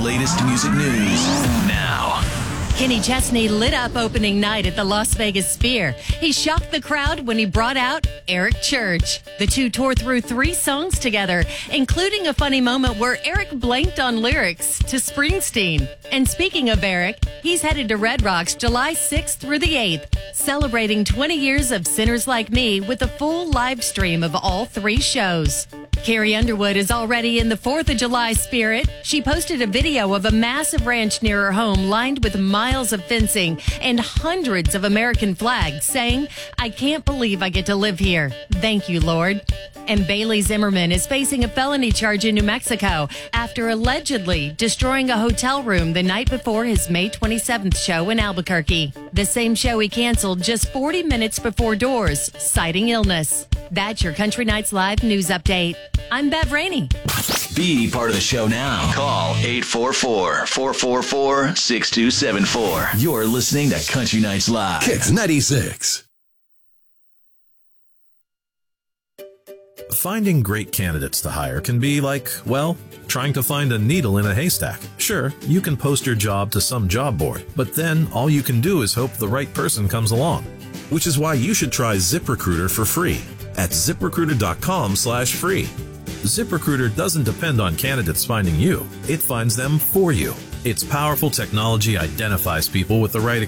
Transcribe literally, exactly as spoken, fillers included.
latest music news now. Kenny Chesney lit up opening night at the Las Vegas Sphere. He shocked the crowd when he brought out Eric Church. The two tore through three songs together, including a funny moment where Eric blanked on lyrics to Springsteen. And speaking of Eric, he's headed to Red Rocks July sixth through the eighth, celebrating twenty years of Sinners Like Me with a full live stream of all three shows. Carrie Underwood is already in the fourth of July spirit. She posted a video of a massive ranch near her home lined with miles of fencing and hundreds of American flags, saying, "I can't believe I get to live here. Thank you, Lord." And Bailey Zimmerman is facing a felony charge in New Mexico after allegedly destroying a hotel room the night before his May twenty-seventh show in Albuquerque. The same show he canceled just forty minutes before doors, citing illness. That's your Country Nights Live news update. I'm Bev Rainey. Be part of the show now. Call eight four four, four four four, six two seven four. You're listening to Country Nights Live. Kicks ninety-six. Finding great candidates to hire can be like, well, trying to find a needle in a haystack. Sure, you can post your job to some job board, but then all you can do is hope the right person comes along. Which is why you should try ZipRecruiter for free at ZipRecruiter.com slash free. ZipRecruiter doesn't depend on candidates finding you. It finds them for you. Its powerful technology identifies people with the right